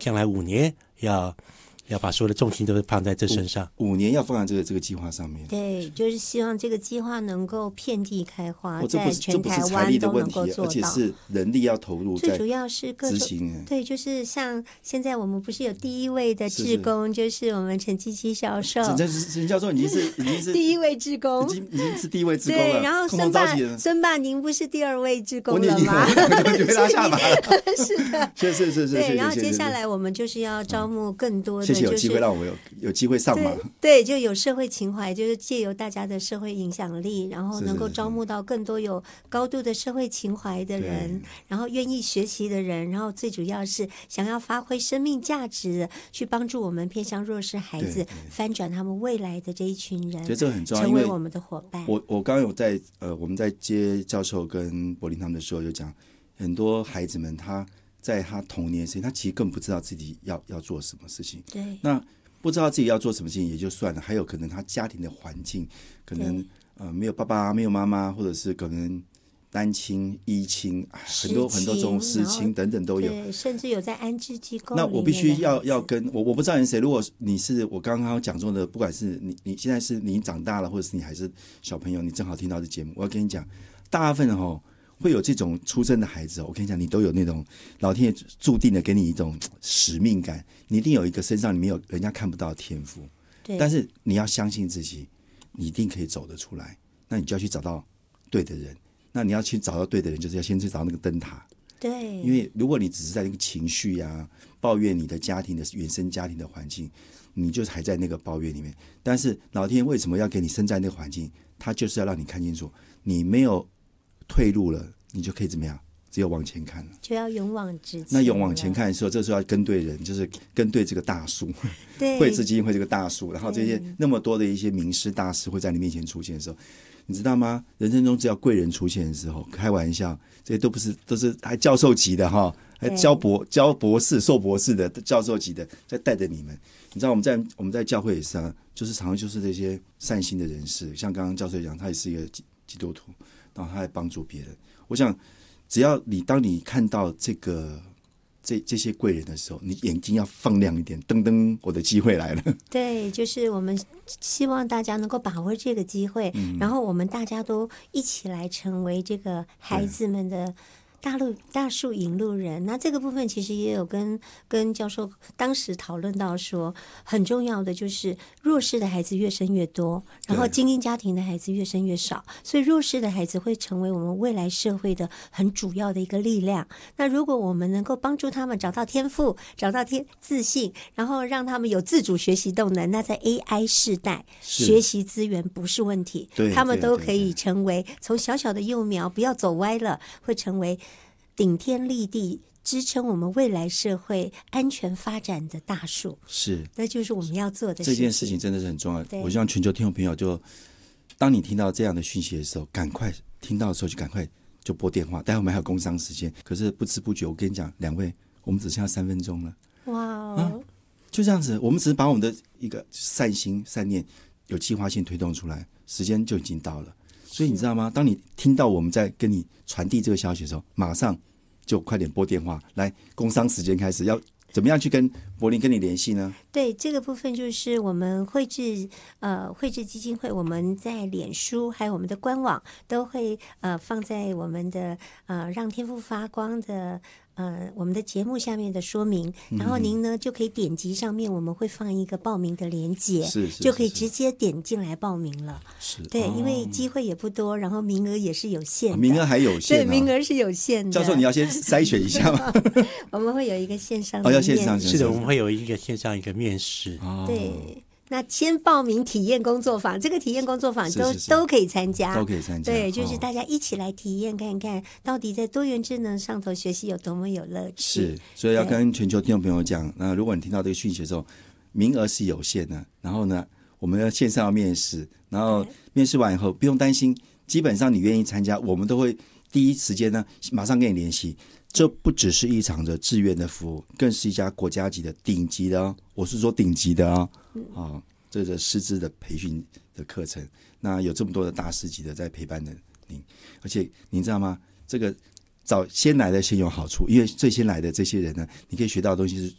将来5年要把所有的重心都是放在这身上。 5年要放在这个计划上面。 对，就是希望这个计划能够遍地开花， 这在全台湾都能够做到。 而且是人力要投入， 最主要是各执行。 对，就是像现在我们不是有第一位的志工，就是我们陈基基教授。 陈教授已经是第一位志工， 已经是第一位志工了。 对，然后孙爸，您不是第2位志工了吗？ 就被拉下马了。 是的， 是。 对，然后接下来我们就是要招募更多的， 谢谢有机会让我有机会上马。 对，就有社会情怀，就是借由大家的社会影响力，然后能够招募到更多有高度的社会情怀的人，然后愿意学习的人，然后最主要是想要发挥生命价值，去帮助我们偏向弱势孩子翻转他们未来的这一群人， 所以这个很重要， 成为我们的伙伴。 我刚刚有在我们在接教授跟柏林他们的时候，有讲很多孩子们他在他童年时期，他其实更不知道自己要做什么事情。 对， 那不知道自己要做什么事情也就算了，还有可能他家庭的环境可能没有爸爸没有妈妈，或者是可能单亲一亲，很多这种失亲等等都有， 对，甚至有在安置机构。 那我必须要跟我不知道你是谁，如果你是我刚刚讲中的，不管是你现在是你长大了，或者是你还是小朋友，你正好听到这节目，我要跟你讲，大部分会有这种出生的孩子，我跟你讲，你都有那种老天爷注定的给你一种使命感，你一定有一个身上你没有人家看不到的天赋，但是你要相信自己，你一定可以走得出来。那你就要去找到对的人，那你要去找到对的人，就是要先去找那个灯塔。 对， 因为如果你只是在那个情绪抱怨你的家庭的原生家庭的环境，你就还在那个抱怨里面。但是老天爷为什么要给你生在那个环境？他就是要让你看清楚，你没有退路了，你就可以怎么样？只有往前看了， 就要勇往直前。 那勇往前看的时候，这时候要跟对人，就是跟对这个大树，惠智基金会这个大树，然后这些那么多的一些名师大师会在你面前出现的时候，你知道吗？人生中只要贵人出现的时候，开玩笑，这些都是还教授级的还教博士、硕博士的教授级的在带着你们。你知道我们在教会也是就是常常就是这些善心的人士，像刚刚教授讲，他也是一个基督徒，然后他还帮助别人。我想，只要当你看到这些贵人的时候，你眼睛要放亮一点，噔噔，我的机会来了。 对，就是我们希望大家能够把握这个机会，然后我们大家都一起来成为这个孩子们的大树引路人。那这个部分其实也有跟教授当时讨论到说，很重要的就是弱势的孩子越生越多，然后精英家庭的孩子越生越少，所以弱势的孩子会成为我们未来社会的很主要的一个力量。那如果我们能够帮助他们找到天赋，找到自信，然后让他们有自主学习动能，那在 AI 世代学习资源不是问题，他们都可以成为从小小的幼苗不要走歪了，会成为顶天立地支撑我们未来社会安全发展的大树。是，那就是我们要做的事情。 这件事情真的是很重要。我希望全球听众朋友当你听到这样的讯息的时候，赶快听到的时候就赶快就拨电话，待会我们还有工商时间。可是不知不觉，我跟你讲，两位我们只剩下3分钟了。哇就这样子，我们只是把我们的一个善心善念有计划性推动出来，时间就已经到了。所以你知道吗？当你听到我们在跟你传递这个消息的时候，马上就快点拨电话来，工商时间开始，要怎么样去跟柏林跟你联系呢？ 对，这个部分就是我们惠智基金会，我们在脸书还有我们的官网都会放在我们的让天赋发光的我们的节目下面的说明，然后您呢就可以点击上面，我们会放一个报名的连结，就可以直接点进来报名了。对，因为机会也不多，然后名额也是有限的， 名额还有限， 对，名额是有限的。 教授，你要先筛选一下吗？ 我们会有一个线上的要线上， 是的，我们会有一个线上一个面试。 对。那先报名体验工作坊，这个体验工作坊都可以参加， 都可以参加。 对，就是大家一起来体验看看，到底在多元智能上头学习有多么有乐趣。 是，所以要跟全球听众朋友讲，那如果你听到这个讯息的时候，名额是有限的。然后呢，我们要线上要面试，然后面试完以后不用担心，基本上你愿意参加，我们都会第一时间呢马上跟你联系。这不只是一场的志愿的服务，更是一家国家级的顶级的我是说顶级的这个师资的培训的课程，那有这么多的大师级的在陪伴着你，而且你知道吗？这个早先来的先有好处，因为最先来的这些人呢，你可以学到的东西是